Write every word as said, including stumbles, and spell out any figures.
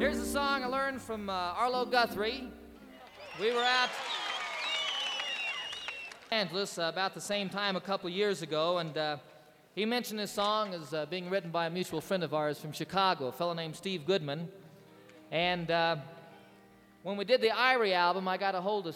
Here's a song I learned from uh, Arlo Guthrie. We were at Angeles uh, about the same time a couple years ago, and uh, he mentioned this song as uh, being written by a mutual friend of ours from Chicago, a fellow named Steve Goodman. And uh, when we did the Irie album, I got a hold of